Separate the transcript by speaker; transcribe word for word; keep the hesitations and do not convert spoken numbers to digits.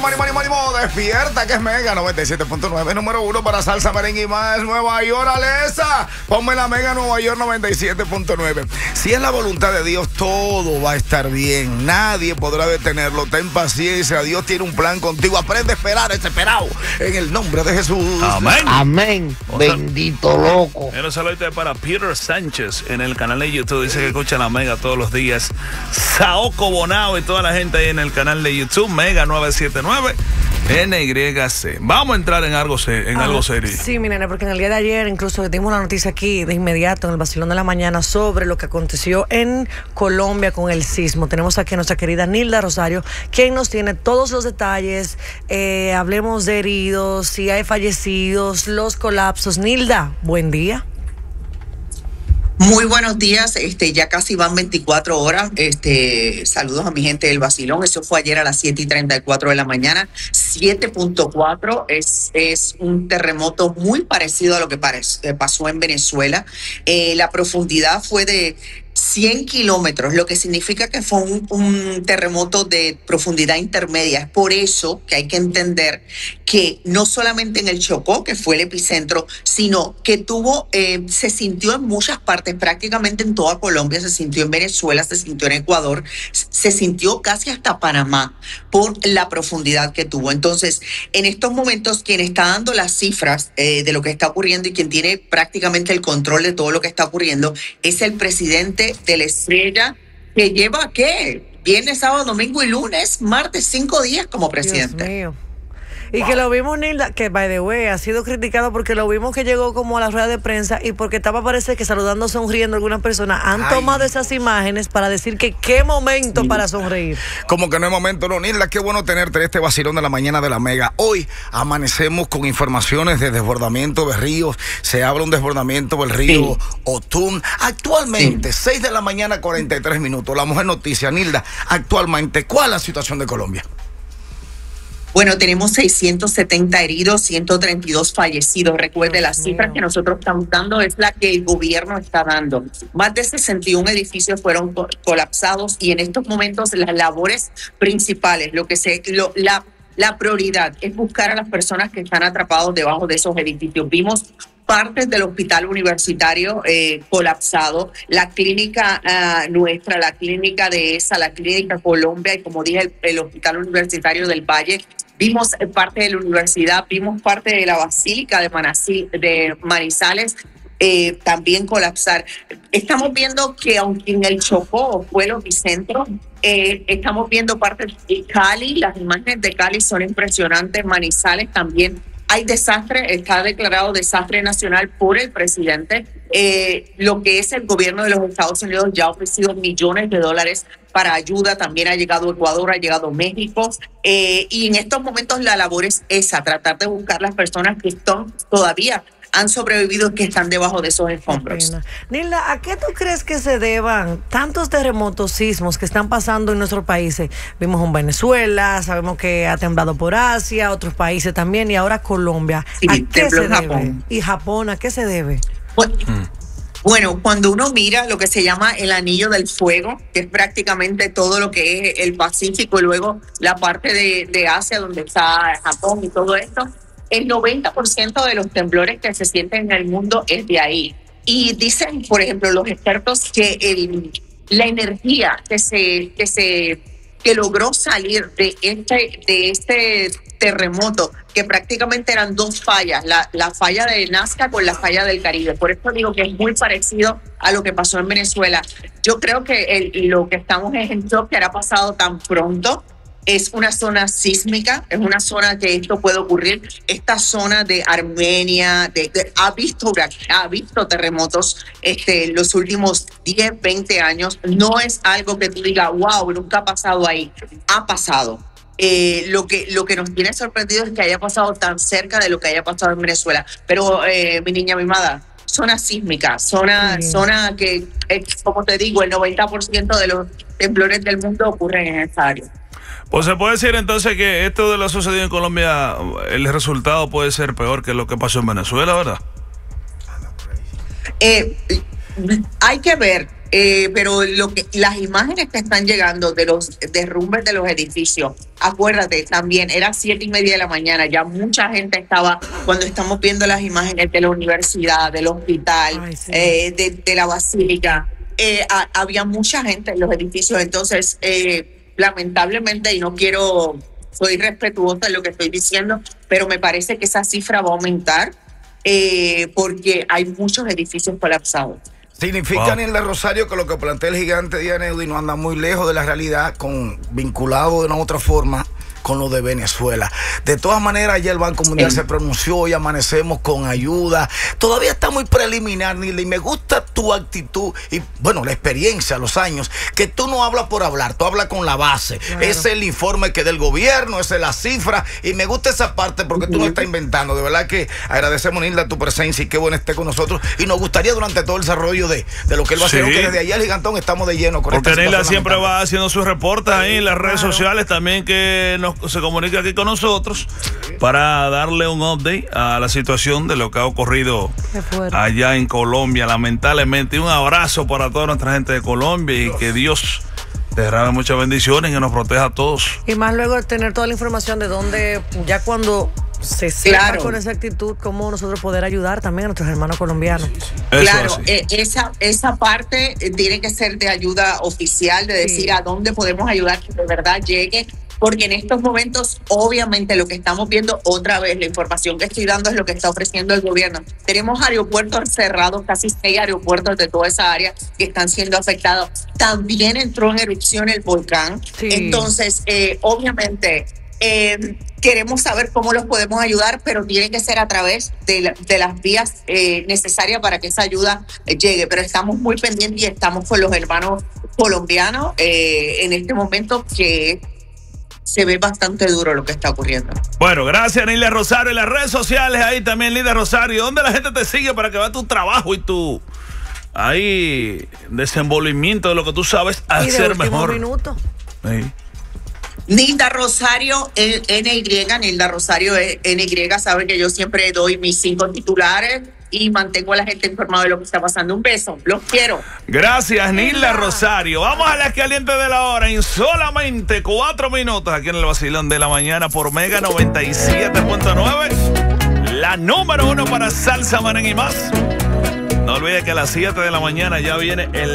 Speaker 1: ánimo, ánimo, ánimo, despierta que es Mega noventa y siete punto nueve, número uno para salsa, merengue y más. Nueva York, Alesa, ponme la Mega Nueva York noventa y siete punto nueve. Si es la voluntad de Dios, todo va a estar bien. Nadie podrá detenerlo. Ten paciencia. Dios tiene un plan contigo. Aprende a esperar, desesperado. En el nombre de Jesús.
Speaker 2: Amén.
Speaker 3: Amén.
Speaker 2: O sea,
Speaker 3: bendito loco.
Speaker 2: Pero saludito para Peter Sánchez en el canal de YouTube. Dice que escucha la Mega todos los días. Saoko Bonao y toda la gente ahí en el canal de YouTube. Mega nueve siete nueve N Y C. Vamos a entrar en algo, en
Speaker 4: ah,
Speaker 2: algo serio.
Speaker 4: Sí, mi nene, porque en el día de ayer incluso dimos la noticia aquí de inmediato en el Vacilón de la Mañana sobre lo que aconteció en Colombia con el sismo. Tenemos aquí a nuestra querida Nilda Rosario, quien nos tiene todos los detalles. Eh, hablemos de heridos, si hay fallecidos, los colapsos. Nilda, buen día.
Speaker 5: Muy buenos días, este, ya casi van veinticuatro horas, este, saludos a mi gente del Vacilón, eso fue ayer a las siete y treinta y cuatro de la mañana, siete punto cuatro, es, es un terremoto muy parecido a lo que parece, pasó en Venezuela, eh, la profundidad fue de cien kilómetros, lo que significa que fue un, un terremoto de profundidad intermedia. Es por eso que hay que entender que no solamente en el Chocó, que fue el epicentro, sino que tuvo, eh, se sintió en muchas partes, prácticamente en toda Colombia, se sintió en Venezuela, se sintió en Ecuador, se sintió casi hasta Panamá por la profundidad que tuvo. Entonces, en estos momentos, quien está dando las cifras eh, de lo que está ocurriendo y quien tiene prácticamente el control de todo lo que está ocurriendo es el presidente de la Estrella, que lleva, ¿qué? Viernes, sábado, domingo y lunes, martes, cinco días como presidente.
Speaker 4: Dios mío. Y que lo vimos, Nilda, que by the way, ha sido criticado porque lo vimos que llegó como a la rueda de prensa y porque estaba, parece que saludando, sonriendo algunas personas. Han
Speaker 1: Ay.
Speaker 4: tomado esas imágenes para decir que qué momento para sonreír.
Speaker 1: Como que no es momento, no, Nilda, qué bueno tenerte en este vacilón de la mañana de la Mega. Hoy amanecemos con informaciones de desbordamiento de ríos. Se habla un desbordamiento del río sí. Otún. Actualmente, sí. seis de la mañana, cuarenta y tres minutos. La mujer noticia, Nilda, actualmente, ¿cuál es la situación de Colombia?
Speaker 5: Bueno, tenemos seiscientos setenta heridos, ciento treinta y dos fallecidos. Recuerde, la cifra que nosotros estamos dando es la que el gobierno está dando. Más de sesenta y un edificios fueron co colapsados y en estos momentos las labores principales, lo que se, lo, la, la prioridad es buscar a las personas que están atrapados debajo de esos edificios. Vimos partes del hospital universitario eh, colapsado, la clínica uh, nuestra, la clínica de esa, la clínica Colombia y como dije, el, el hospital universitario del Valle. Vimos parte de la universidad, vimos parte de la Basílica de, Manací, de Manizales eh, también colapsar. Estamos viendo que aunque en el Chocó fue el epicentro, eh, estamos viendo parte de Cali, las imágenes de Cali son impresionantes, Manizales también. Hay desastre, está declarado desastre nacional por el presidente. Eh, lo que es el gobierno de los Estados Unidos ya ha ofrecido millones de dólares para ayuda. También ha llegado Ecuador, ha llegado México. Eh, y en estos momentos la labor es esa, tratar de buscar las personas que están todavía han sobrevivido, que están debajo de esos escombros.
Speaker 4: Nilda, ¿a qué tú crees que se deban tantos terremotos, sismos que están pasando en nuestros países? Vimos en Venezuela, sabemos que ha temblado por Asia, otros países también, y ahora Colombia.
Speaker 5: Sí,
Speaker 4: ¿A qué se debe?
Speaker 5: Japón.
Speaker 4: Y Japón, ¿a qué se debe?
Speaker 5: Bueno, mm. Bueno, cuando uno mira lo que se llama el anillo del fuego, que es prácticamente todo lo que es el Pacífico y luego la parte de, de Asia donde está Japón y todo esto, el noventa por ciento de los temblores que se sienten en el mundo es de ahí. Y dicen, por ejemplo, los expertos que el, la energía que se, que se que logró salir de este, de este terremoto, que prácticamente eran dos fallas, la, la falla de Nazca con la falla del Caribe. Por eso digo que es muy parecido a lo que pasó en Venezuela. Yo creo que el, lo que estamos es en shock que ha pasado tan pronto. Es una zona sísmica, es una zona que esto puede ocurrir. Esta zona de Armenia de, de, ha, visto, ha visto terremotos este, los últimos diez, veinte años. No es algo que tú digas, wow, nunca ha pasado ahí. Ha pasado. Eh, lo, que, lo que nos tiene sorprendido es que haya pasado tan cerca de lo que haya pasado en Venezuela. Pero, eh, mi niña mimada, zona sísmica, zona, sí. zona que, eh, como te digo, el noventa por ciento de los temblores del mundo ocurren en esta área.
Speaker 2: Pues se puede decir entonces que esto de lo sucedido en Colombia, el resultado puede ser peor que lo que pasó en Venezuela, ¿verdad?
Speaker 5: Eh, hay que ver, Eh, pero lo que las imágenes que están llegando de los derrumbes de los edificios, acuérdate, también era siete y media de la mañana, ya mucha gente estaba, cuando estamos viendo las imágenes de la universidad, del hospital,
Speaker 4: Ay, sí.
Speaker 5: eh, de, de la basílica, eh, a, había mucha gente en los edificios, entonces eh, lamentablemente, y no quiero, soy respetuosa de lo que estoy diciendo, pero me parece que esa cifra va a aumentar eh, porque hay muchos edificios colapsados.
Speaker 1: Significa,
Speaker 2: Wow.
Speaker 1: Nilda Rosario, que lo que plantea el gigante Dianeudi no anda muy lejos de la realidad, con vinculado de una u otra forma con lo de Venezuela. De todas maneras, ya el Banco Mundial
Speaker 5: Sí.
Speaker 1: se pronunció y amanecemos con ayuda. Todavía está muy preliminar, Nilda, y me gusta tu actitud y, bueno, la experiencia, los años, que tú no hablas por hablar, tú hablas con la base.
Speaker 4: Claro.
Speaker 1: Es el informe que del gobierno, esa es la cifra, y me gusta esa parte porque tú no estás inventando. De verdad que agradecemos, Nilda, tu presencia y qué bueno esté con nosotros. Y nos gustaría durante todo el desarrollo de, de lo que él va a hacer,
Speaker 2: Sí.
Speaker 1: aunque desde allá el gigantón estamos de lleno con
Speaker 2: Porque
Speaker 1: esta
Speaker 2: Nilda
Speaker 1: situación
Speaker 2: siempre
Speaker 1: lamentable.
Speaker 2: va haciendo sus reportes ahí en las redes
Speaker 4: Claro.
Speaker 2: sociales, también que nos, se comunica aquí con nosotros para darle un update a la situación de lo que ha ocurrido
Speaker 4: Qué fuerte.
Speaker 2: allá en Colombia, lamentablemente. Y un abrazo para toda nuestra gente de Colombia y que Dios derrame muchas bendiciones y que nos proteja a todos.
Speaker 4: Y más luego de tener toda la información de dónde, ya cuando se sepa
Speaker 5: Claro.
Speaker 4: con esa actitud, cómo nosotros poder ayudar también a nuestros hermanos colombianos.
Speaker 2: Eso
Speaker 5: Claro,
Speaker 2: así.
Speaker 5: eh, esa, esa parte eh, tiene que ser de ayuda oficial, de decir
Speaker 4: Sí.
Speaker 5: a dónde podemos ayudar que de verdad llegue, porque en estos momentos, obviamente, lo que estamos viendo otra vez, la información que estoy dando es lo que está ofreciendo el gobierno. Tenemos aeropuertos cerrados, casi seis aeropuertos de toda esa área que están siendo afectados. También entró en erupción el volcán.
Speaker 4: Sí.
Speaker 5: Entonces, eh, obviamente, eh, queremos saber cómo los podemos ayudar, pero tiene que ser a través de, la- de las vías eh, necesarias para que esa ayuda eh, llegue. Pero estamos muy pendientes y estamos con los hermanos colombianos eh, en este momento que se ve bastante duro lo que está ocurriendo.
Speaker 2: Bueno, gracias, Nilda Rosario. En las redes sociales ahí también, Nilda Rosario. ¿Dónde la gente te sigue para que vea tu trabajo y tu ahí desenvolvimiento de lo que tú sabes
Speaker 4: Y de
Speaker 2: hacer
Speaker 4: último
Speaker 2: mejor?
Speaker 4: minuto.
Speaker 2: Sí.
Speaker 5: Nilda Rosario, eh, N Y, Nilda Rosario, eh, N Y, sabe que yo siempre doy mis cinco titulares y mantengo a la gente informada de lo que está pasando. Un beso, los quiero.
Speaker 2: Gracias, Nilda Rosario. Vamos a las calientes de la hora en solamente cuatro minutos aquí en el Vacilón de la Mañana por Mega noventa y siete punto nueve. La número uno para salsa, merengue y más. No olvide que a las siete de la mañana ya viene el